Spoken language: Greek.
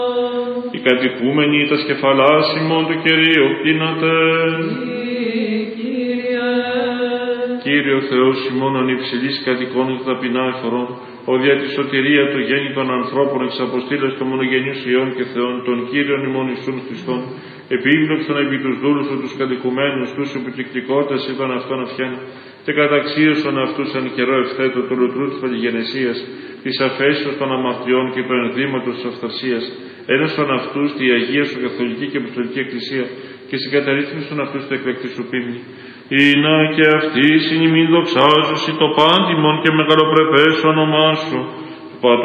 Οι κατοικούμενοι τα σκεφαλάς ημών του Κυρίου πίνατε. Κύριο Θεός ημών ανυψηλής κατοικών και ταπεινά εφορών, ο δια τη σωτηρία του γέννη των ανθρώπων εξ αποστήλας των μονογενείους Υιών και Θεών, των Κύριων ημών Ιησούν Χριστών, επίβλεψον επί τους δούλους του τους κατοικουμένους, τους επιτυκτικότητας είπαν αυτών αυχέν, και καταξίωσον αυτούς εν καιρό ευθέτω του λουτρού της πολυγενεσίας, της αφέσεως των αμαρτιών και του ενδύματος της αυθαρσίας, ένωσον αυτούς τη Αγία σου Καθολική και Αποστολική Εκκλησία, και συγκαταρρύθμισον αυτούς το εκλεκτή σου πίμνη. Ήνα και αυτοί συνημήν δοξάζουσι το πάντιμον και μεγαλοπρεπές όνομά σου,